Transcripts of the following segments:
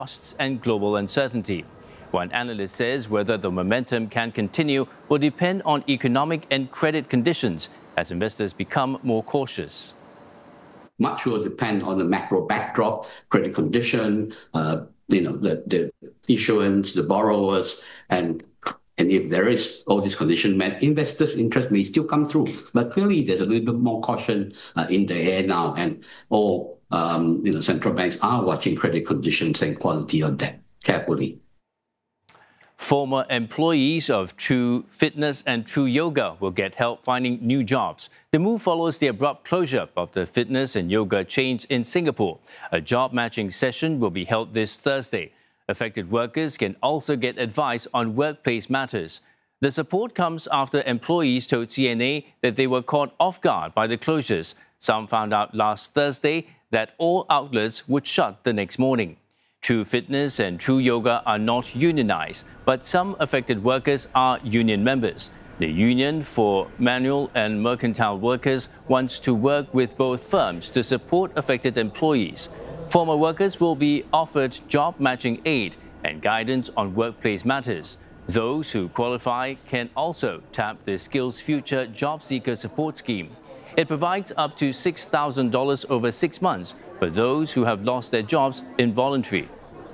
costs and global uncertainty. One analyst says whether the momentum can continue will depend on economic and credit conditions as investors become more cautious. Much will depend on the macro backdrop, credit condition, the issuance, the borrowers, and if there is all these conditions met, investors' interest may still come through. But clearly, there's a little bit more caution in the air now, and all central banks are watching credit conditions and quality of debt carefully. Former employees of True Fitness and True Yoga will get help finding new jobs. The move follows the abrupt closure of the fitness and yoga chains in Singapore. A job matching session will be held this Thursday. Affected workers can also get advice on workplace matters. The support comes after employees told CNA that they were caught off guard by the closures. Some found out last Thursday that all outlets would shut the next morning. True Fitness and True Yoga are not unionized, but some affected workers are union members. The Union for Manual and Mercantile Workers wants to work with both firms to support affected employees. Former workers will be offered job matching aid and guidance on workplace matters. Those who qualify can also tap the Skills Future Job Seeker Support Scheme. It provides up to $6,000 over 6 months for those who have lost their jobs involuntarily.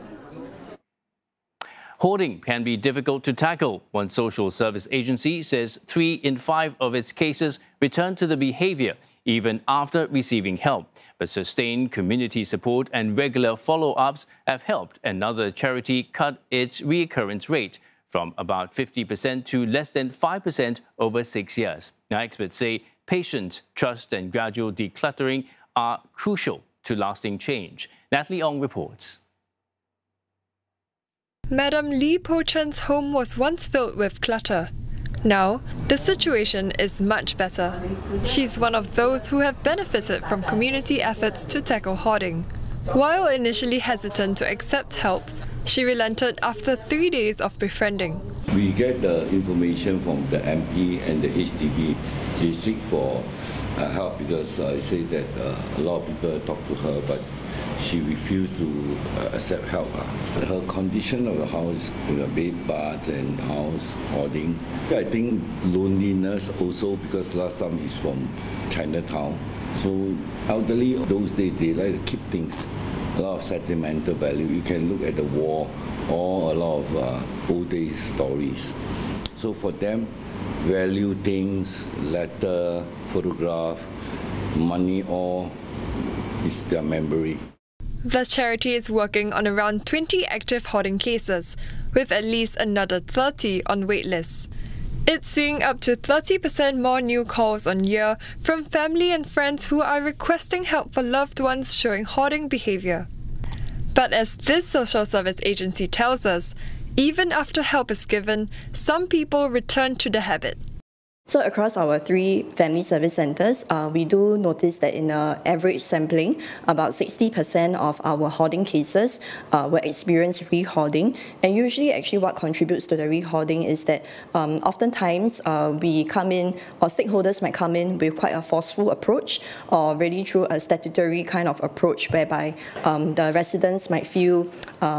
Hoarding can be difficult to tackle. One social service agency says 3 in 5 of its cases return to the behavior even after receiving help. But sustained community support and regular follow-ups have helped another charity cut its reoccurrence rate from about 50% to less than 5% over 6 years. Now, experts say patience, trust and gradual decluttering are crucial to lasting change. Natalie Ong reports. Madam Lee Po Chen's home was once filled with clutter. Now, the situation is much better. She's one of those who have benefited from community efforts to tackle hoarding. While initially hesitant to accept help, she relented after 3 days of befriending. We get the information from the MP and the HDB. They seek for help because I say that a lot of people talk to her, but she refused to accept help. Her condition of the house, bed bath and house hoarding. I think loneliness also because last time he's from Chinatown. So elderly those days, they like to keep things. A lot of sentimental value. You can look at the wall or a lot of old days stories. So for them, value things, letter, photograph, money, all is their memory. The charity is working on around 20 active hoarding cases, with at least another 30 on waitlists. It's seeing up to 30% more new calls on year from family and friends who are requesting help for loved ones showing hoarding behavior. But as this social service agency tells us, even after help is given, some people return to the habit. So across our 3 family service centres, we do notice that in an average sampling, about 60% of our hoarding cases will experience re-hoarding. And usually actually what contributes to the re-hoarding is that oftentimes we come in, or stakeholders might come in with quite a forceful approach, or really through a statutory kind of approach whereby the residents might feel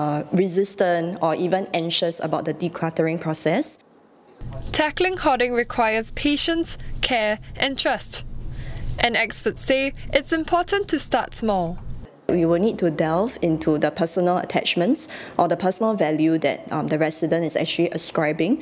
resistant or even anxious about the decluttering process. Tackling hoarding requires patience, care and trust. And experts say it's important to start small. We will need to delve into the personal attachments or the personal value that the resident is actually ascribing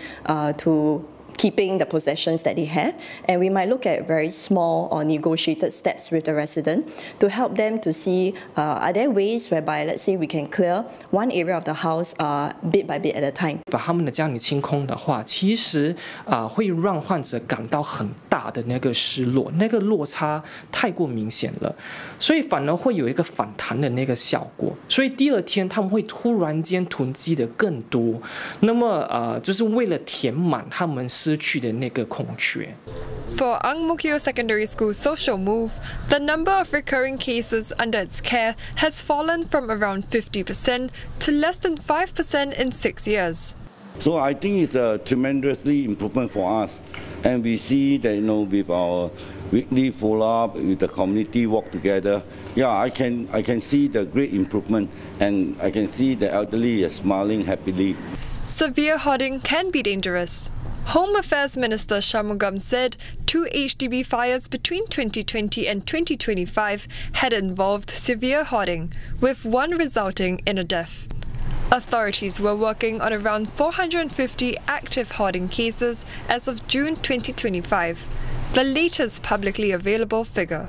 to keeping the possessions that they have, and we might look at very small or negotiated steps with the resident to help them to see are there ways whereby, let's say, we can clear one area of the house bit by bit at a time. 把他们的家里清空的话，其实会让患者感到很大的那个失落，那个落差太过明显了，所以反而会有一个反弹的那个效果，所以第二天他们会突然间囤积的更多，那么就是为了填满他们失去的那个空缺。 For Ang Mo Kio Secondary School's social move, the number of recurring cases under its care has fallen from around 50% to less than 5% in 6 years. So I think it's a tremendously improvement for us And we see that, with our weekly follow-up, with the community work together, I can see the great improvement, and I can see the elderly are smiling happily. Severe hoarding can be dangerous. Home Affairs Minister Shanmugam said 2 HDB fires between 2020 and 2025 had involved severe hoarding, with one resulting in a death. Authorities were working on around 450 active hoarding cases as of June 2025, the latest publicly available figure.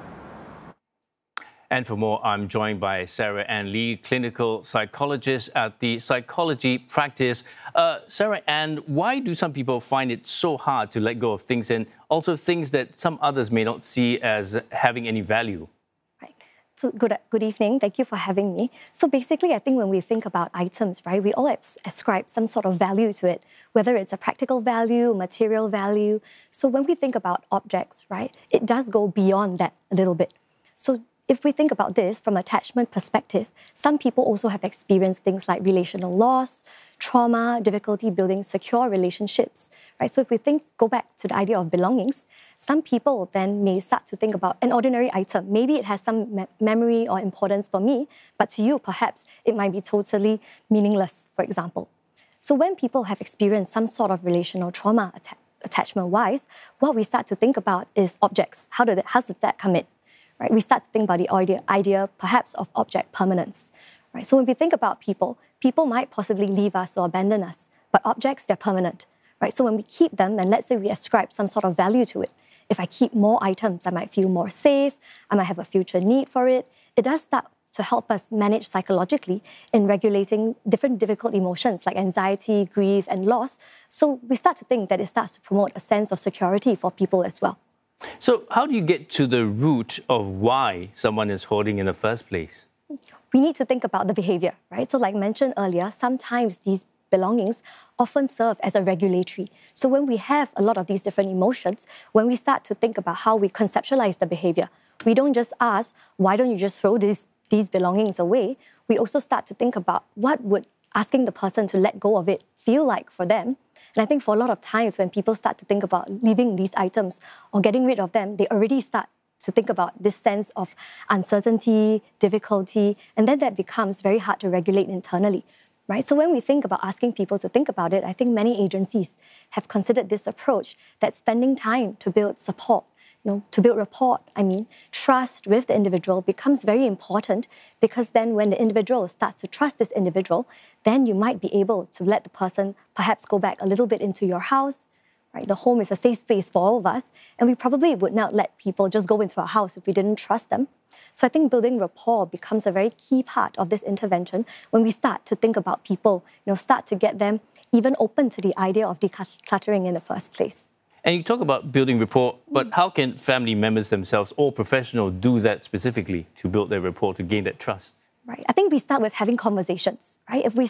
And for more, I'm joined by Sarah Ann Lee, clinical psychologist at the Psychology Practice. Sarah Ann, why do some people find it so hard to let go of things, and also things that some others may not see as having any value? Right. So good evening. Thank you for having me. So basically, I think when we think about items, right, we all ascribe some sort of value to it, whether it's a practical value, material value. So when we think about objects, right, it does go beyond that a little bit. So if we think about this from an attachment perspective, some people also have experienced things like relational loss, trauma, difficulty building secure relationships, right? So if we go back to the idea of belongings, some people then may start to think about an ordinary item. Maybe it has some memory or importance for me, but to you, perhaps it might be totally meaningless, for example. So when people have experienced some sort of relational trauma attachment-wise, what we start to think about is objects. How does that come in? Right? We start to think about the idea perhaps of object permanence. Right? So when we think about people might possibly leave us or abandon us, but objects, they're permanent. Right? So when we keep them, and let's say we ascribe some sort of value to it, if I keep more items, I might feel more safe, I might have a future need for it. It does start to help us manage psychologically in regulating different difficult emotions like anxiety, grief, and loss. So we start to think that it starts to promote a sense of security for people as well. So how do you get to the root of why someone is hoarding in the first place? We need to think about the behavior, right? So like mentioned earlier, sometimes these belongings often serve as a regulatory. So when we have a lot of these different emotions, when we start to think about how we conceptualize the behavior, we don't just ask, why don't you just throw these belongings away? We also start to think about what would asking the person to let go of it feel like for them. And I think for a lot of times when people start to think about leaving these items or getting rid of them, they already start to think about this sense of uncertainty, difficulty, and then that becomes very hard to regulate internally, right? So when we think about asking people to think about it, I think many agencies have considered this approach that spending time to build support, to build rapport, trust with the individual becomes very important, because then when the individual starts to trust this individual, then you might be able to let the person perhaps go back a little bit into your house, right? The home is a safe space for all of us, and we probably would not let people just go into our house if we didn't trust them. So I think building rapport becomes a very key part of this intervention when we start to think about people, start to get them even open to the idea of decluttering in the first place. And you talk about building rapport, but how can family members themselves or professionals do that specifically to build their rapport, to gain that trust? Right. I think we start with having conversations, right? If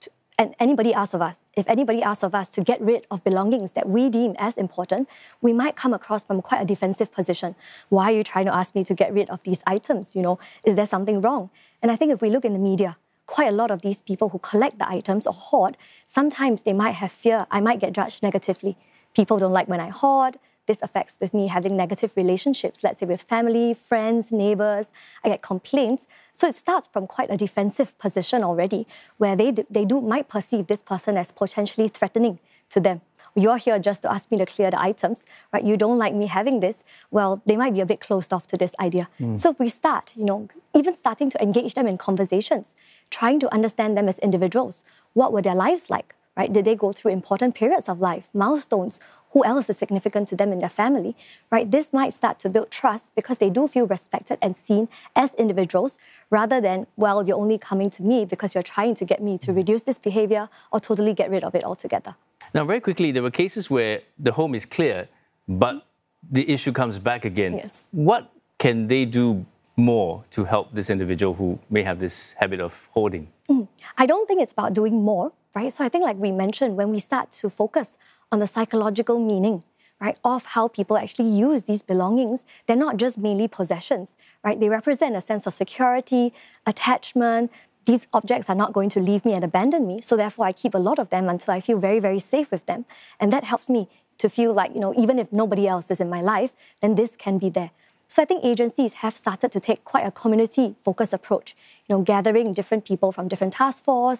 anybody asks of us to get rid of belongings that we deem as important, we might come across from quite a defensive position. Why are you trying to ask me to get rid of these items? Is there something wrong? And I think if we look in the media, quite a lot of these people who collect the items or hoard, sometimes they might have fear, I might get judged negatively. People don't like when I hoard. This affects with me having negative relationships, let's say with family, friends, neighbors. I get complaints. So it starts from quite a defensive position already, where they might perceive this person as potentially threatening to them. You're here just to ask me to clear the items, right? You don't like me having this. Well, they might be a bit closed off to this idea. So if we start, even starting to engage them in conversations, trying to understand them as individuals, what were their lives like? Right? Did they go through important periods of life, milestones? Who else is significant to them in their family? Right? This might start to build trust because they do feel respected and seen as individuals, rather than, well, you're only coming to me because you're trying to get me to reduce this behavior or totally get rid of it altogether. Now, very quickly, there were cases where the home is clear, but the issue comes back again. Yes. What can they do more to help this individual who may have this habit of hoarding? I don't think it's about doing more, right? So I think, like we mentioned, when we start to focus on the psychological meaning, right, of how people actually use these belongings, they're not just mainly possessions, right? They represent a sense of security, attachment. These objects are not going to leave me and abandon me, so therefore I keep a lot of them until I feel very, very safe with them. And that helps me to feel like, even if nobody else is in my life, then this can be there. So I think agencies have started to take quite a community-focused approach, gathering different people from different task force,